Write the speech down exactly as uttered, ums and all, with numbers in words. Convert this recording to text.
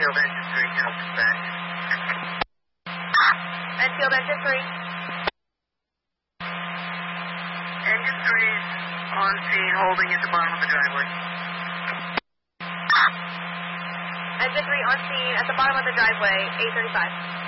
Enfield engine three, help dispatch. Enfield engine three. Engine three's on scene, holding at the bottom of the driveway. Engine three on scene at the bottom of the driveway, eight thirty-five.